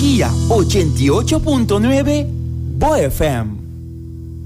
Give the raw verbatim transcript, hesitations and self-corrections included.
Barranquilla ochenta y ocho punto nueve, Bo F M.